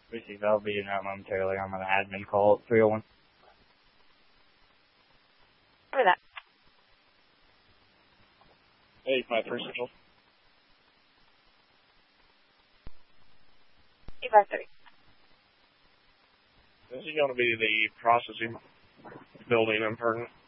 Receive, I'll be in out momentarily. I'm on an admin call at 301. For that. 8530. 8530. This is going to be the processing building in Vernon.